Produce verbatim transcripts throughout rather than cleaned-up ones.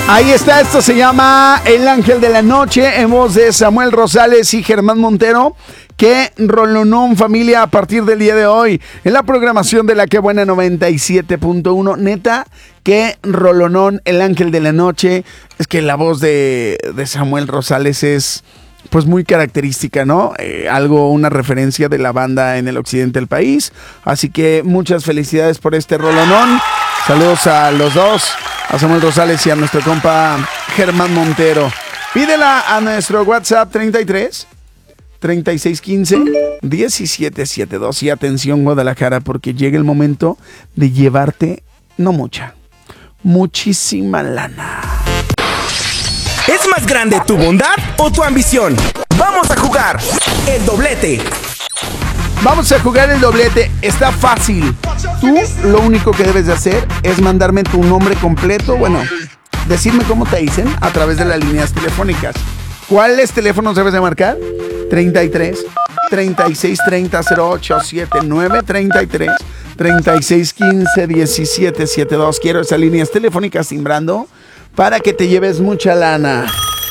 Ahí está, esto se llama El Ángel de la Noche, en voz de Samuel Rosales y Germán Montero. Qué rolonón, familia, a partir del día de hoy, en la programación de La Qué Buena noventa y siete punto uno. Neta, qué rolonón, El Ángel de la Noche. Es que la voz de, de Samuel Rosales es pues muy característica, ¿no? Eh, algo, una referencia de la banda en el occidente del país. Así que muchas felicidades por este rolonón. Saludos a los dos, a Samuel Rosales y a nuestro compa Germán Montero. Pídela a nuestro WhatsApp treinta y tres, treinta y seis quince, diecisiete setenta y dos. Y atención, Guadalajara, porque llega el momento de llevarte, no mucha, muchísima lana. ¿Es más grande tu bondad o tu ambición? Vamos a jugar el doblete. Vamos a jugar el doblete. Está fácil. Tú lo único que debes de hacer es mandarme tu nombre completo. Bueno, decirme cómo te dicen a través de las líneas telefónicas. ¿Cuáles teléfonos debes de marcar? treinta y tres, treinta y seis treinta, cero ocho setenta y nueve, treinta y tres, treinta y seis quince, diecisiete setenta y dos. Quiero esas líneas telefónicas timbrando para que te lleves mucha lana.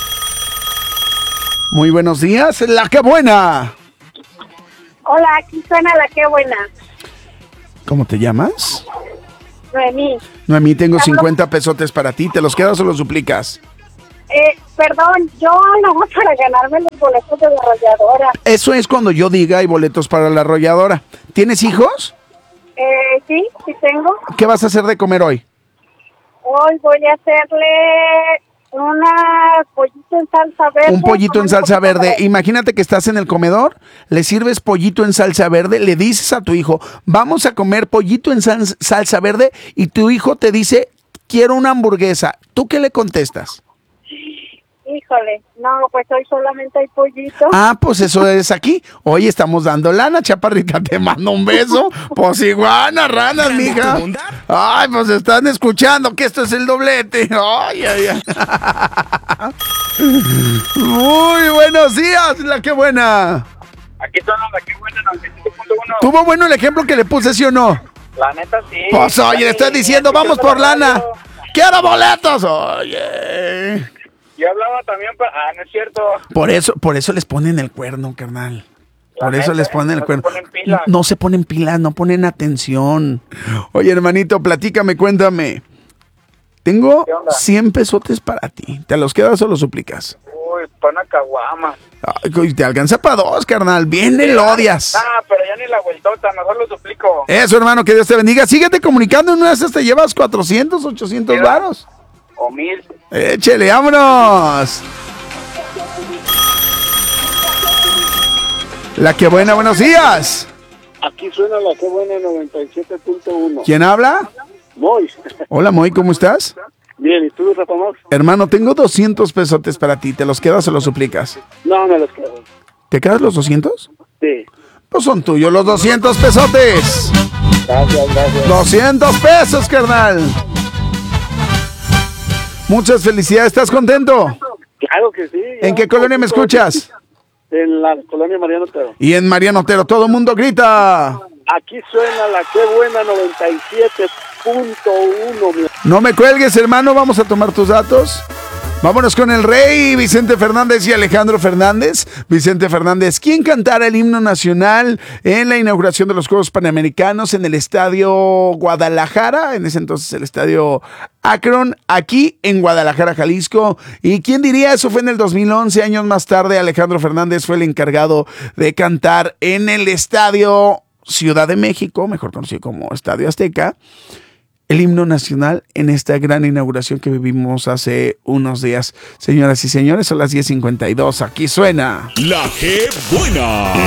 Muy buenos días, La Qué Buena. Hola, aquí suena La Qué Buena. ¿Cómo te llamas? Noemí. Noemí, tengo cincuenta pesotes para ti. ¿Te los quedas o los suplicas? Eh, perdón, yo no voy para ganarme los boletos de la arrolladora. Eso es cuando yo diga hay boletos para la arrolladora. ¿Tienes hijos? Eh, sí, sí tengo. ¿Qué vas a hacer de comer hoy? Hoy voy a hacerle una pollito en salsa verde. Un pollito en salsa verde. Imagínate que estás en el comedor, le sirves pollito en salsa verde, le dices a tu hijo, vamos a comer pollito en sal- salsa verde, y tu hijo te dice, quiero una hamburguesa. ¿Tú qué le contestas? Híjole, no, pues hoy solamente hay pollito. Ah, pues eso es aquí. Hoy estamos dando lana, chaparrita, te mando un beso. Pues igual, ranas, mija. Ay, pues están escuchando que esto es el doblete. Ay, ay, ay. Muy buenos días, La Qué Buena. Aquí suena La Qué Buena noventa y siete punto uno. ¿Tuvo bueno el ejemplo que le puse, sí o no? La neta sí. Pues oye, le estoy diciendo, vamos por lana. ¡Quiero boletos! Oye. Yo hablaba también para... Ah, no es cierto. Por eso, por eso les ponen el cuerno, carnal. Por La eso neta, les ponen el no cuerno. se ponen pilas. No se ponen pilas, no ponen atención. Oye, hermanito, platícame, cuéntame. Tengo ¿Qué onda? cien pesotes para ti. ¿Te los quedas o los suplicas? Uy, para una caguama. Ay, te alcanza para dos, carnal. Bien el odias. Ah, pero ya ni la vueltota, mejor lo suplico. Eso, hermano, que Dios te bendiga. Síguete comunicando, en una de esas te llevas cuatrocientos, ochocientos Mira. varos. O mil. Échele, vámonos. La Qué Buena, buenos días. Aquí suena La Qué Buena noventa y siete punto uno. ¿Quién habla? Moy. Hola, Moy, ¿cómo estás? Bien, ¿y tú, Rafa Max? Hermano, tengo doscientos pesotes para ti. ¿Te los quedas o los suplicas? No, me los quedo. ¿Te quedas los doscientos? Sí. Pues son tuyos los doscientos pesotes. Gracias, gracias. doscientos pesos, carnal. Muchas felicidades. ¿Estás contento? Claro que sí. ¿En qué colonia me escuchas? En la colonia Mariano Otero. Y en Mariano Otero. Todo el mundo grita. Aquí suena La Qué Buena noventa y siete punto uno. No me cuelgues, hermano. Vamos a tomar tus datos. Vámonos con el rey Vicente Fernández y Alejandro Fernández. Vicente Fernández, ¿quién cantara el himno nacional en la inauguración de los Juegos Panamericanos en el Estadio Guadalajara? En ese entonces el Estadio Akron, aquí en Guadalajara, Jalisco. ¿Y quién diría? Eso fue en el dos mil once. Años más tarde, Alejandro Fernández fue el encargado de cantar en el Estadio Ciudad de México, mejor conocido como Estadio Azteca, el himno nacional en esta gran inauguración que vivimos hace unos días. Señoras y señores, son las diez cincuenta y dos. Aquí suena La Qué Buena.